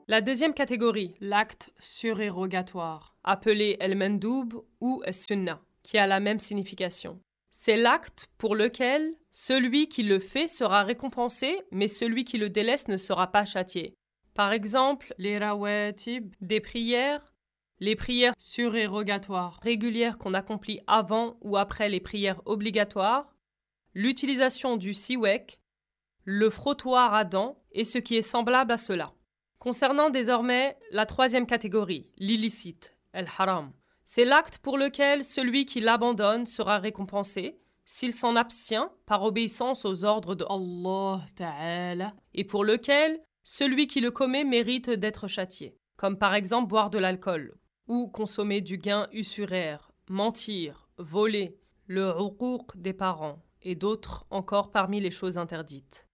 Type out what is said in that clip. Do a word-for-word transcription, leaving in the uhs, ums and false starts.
La deuxième catégorie, l'acte surérogatoire, appelé el-mendoub ou es-sunna, qui a la même signification. C'est l'acte pour lequel celui qui le fait sera récompensé, mais celui qui le délaisse ne sera pas châtié. Par exemple, les rawatib, des prières, les prières surérogatoires régulières qu'on accomplit avant ou après les prières obligatoires, l'utilisation du siwak, le frottoir à dents et ce qui est semblable à cela. Concernant désormais la troisième catégorie, l'illicite, el-haram, c'est l'acte pour lequel celui qui l'abandonne sera récompensé s'il s'en abstient par obéissance aux ordres de Allah Ta'ala et pour lequel celui qui le commet mérite d'être châtié, comme par exemple boire de l'alcool ou consommer du gain usuraire, mentir, voler, le uquq des parents et d'autres encore parmi les choses interdites.